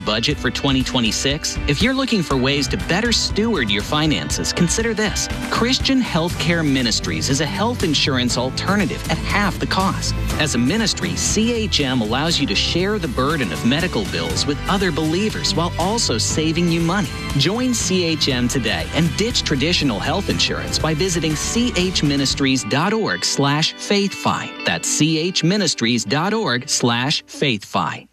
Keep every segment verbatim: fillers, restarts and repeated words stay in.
Budget for twenty twenty-six? If you're looking for ways to better steward your finances, consider this. Christian Healthcare Ministries is a health insurance alternative at half the cost. As a ministry, C H M allows you to share the burden of medical bills with other believers while also saving you money. Join C H M today and ditch traditional health insurance by visiting chministries.org slash faithfi. That's chministries.org slash faithfi.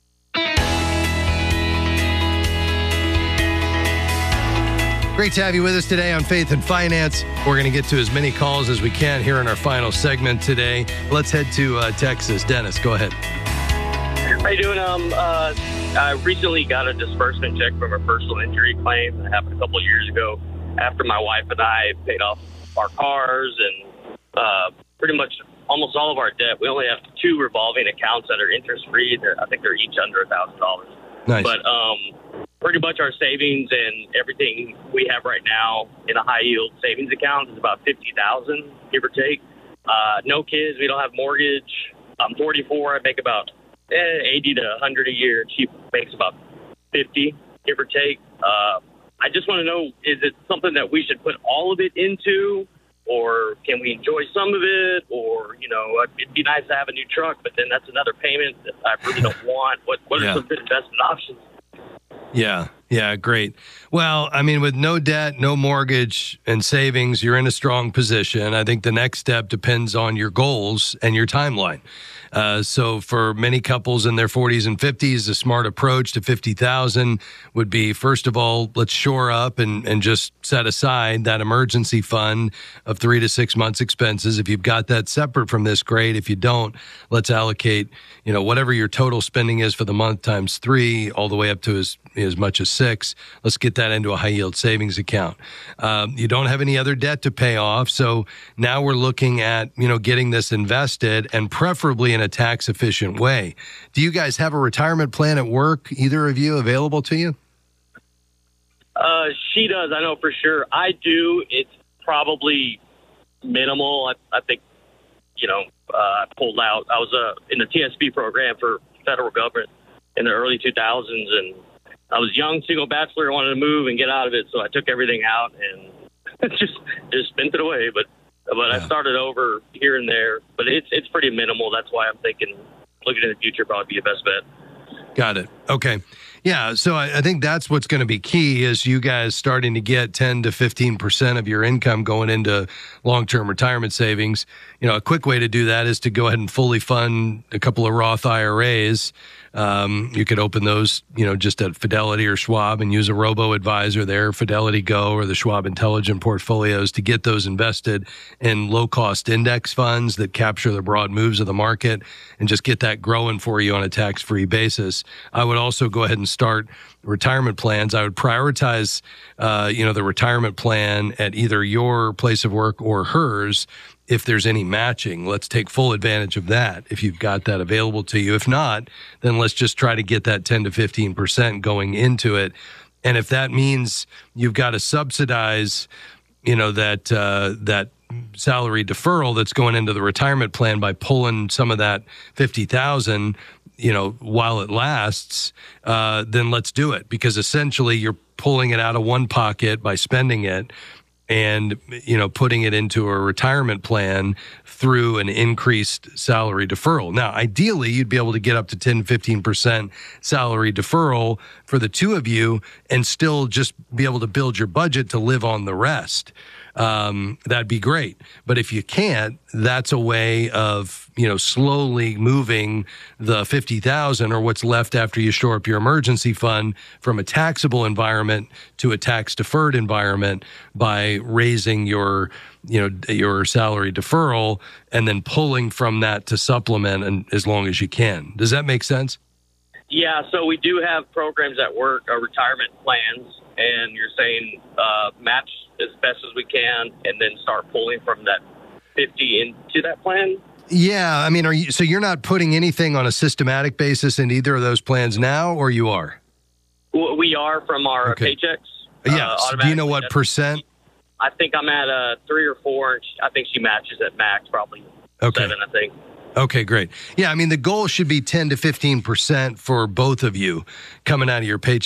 Great to have you with us today on Faith and Finance. We're going to get to as many calls as we can here in our final segment today. Let's head to uh, Texas. Dennis, go ahead. How you doing? Um, uh, I recently got a disbursement check from a personal injury claim that happened a couple of years ago after my wife and I paid off our cars and uh, pretty much almost all of our debt. We only have two revolving accounts that are interest-free. They're, I think they're each under one thousand dollars. Nice. But um, pretty much our savings and everything we have right now in a high-yield savings account is about fifty thousand dollars, give or take. Uh, no kids. We don't have mortgage. I'm forty-four. I make about eh, eighty to one hundred a year. She makes about fifty, give or take. Uh, I just want to know, is it something that we should put all of it into, or can we enjoy some of it? Or, you know, it'd be nice to have a new truck, but then that's another payment that I really don't want. What What are Yeah. some good investment options? Yeah, yeah, great. Well, I mean, with no debt, no mortgage, and savings, you're in a strong position. I think the next step depends on your goals and your timeline. Uh, so for many couples in their forties and fifties, a smart approach to fifty thousand would be, first of all, let's shore up and, and just set aside that emergency fund of three to six months expenses. If you've got that separate from this, great. If you don't, let's allocate, you know, whatever your total spending is for the month times three, all the way up to as, as much as six. Let's get that into a high yield savings account. Um, you don't have any other debt to pay off. So now we're looking at, you know, getting this invested and preferably in a tax efficient way. Do you guys have a retirement plan at work, either of you, available to you? Uh, she does, I know for sure. I do. It's probably minimal. I, I think, you know, uh, I pulled out. I was uh, in the T S P program for federal government in the early two thousands, and I was young, single bachelor, wanted to move and get out of it, so I took everything out and just just spent it away. But but Yeah. I started over here and there. But it's it's pretty minimal. That's why I'm thinking looking in the future probably be a best bet. Got it. Okay. Yeah. So I, I think that's what's going to be key is you guys starting to get ten to fifteen percent of your income going into long-term retirement savings. You know, a quick way to do that is to go ahead and fully fund a couple of Roth I R As. Um, you could open those, you know, just at Fidelity or Schwab and use a robo-advisor there, Fidelity Go or the Schwab Intelligent Portfolios to get those invested in low-cost index funds that capture the broad moves of the market and just get that growing for you on a tax-free basis. I would also go ahead and start retirement plans. I would prioritize, uh, you know, the retirement plan at either your place of work or hers. If there's any matching, let's take full advantage of that if you've got that available to you. If not, then let's just try to get that ten to fifteen percent going into it. And if that means you've got to subsidize, you know, that uh, that salary deferral that's going into the retirement plan by pulling some of that fifty thousand, you know, while it lasts, uh, then let's do it, because essentially you're pulling it out of one pocket by spending it and, you know, putting it into a retirement plan through an increased salary deferral. Now, ideally, you'd be able to get up to ten, fifteen percent salary deferral for the two of you and still just be able to build your budget to live on the rest. Um, that'd be great. But if you can't, that's a way of, you know, slowly moving the fifty thousand or what's left after you shore up your emergency fund from a taxable environment to a tax deferred environment by raising your, you know, your salary deferral and then pulling from that to supplement and as long as you can. Does that make sense? Yeah, so we do have programs at work, our retirement plans, and you're saying uh, match as best as we can and then start pulling from that fifty into that plan? Yeah, I mean, are you, so you're not putting anything on a systematic basis in either of those plans now, or you are? Well, we are from our Okay. paychecks. Yeah, uh, so do you know what automatically. percent? I think I'm at a three or four. And she, I think she matches at max, probably Okay. seven, I think. Okay, great. Yeah, I mean, the goal should be ten to fifteen percent for both of you coming out of your paycheck.